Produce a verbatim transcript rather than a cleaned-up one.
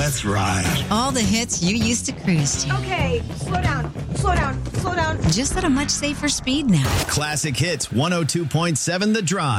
That's right. All the hits you used to cruise to. Okay, slow down, slow down, slow down. Just at a much safer speed now. Classic Hits one oh two point seven The Drive.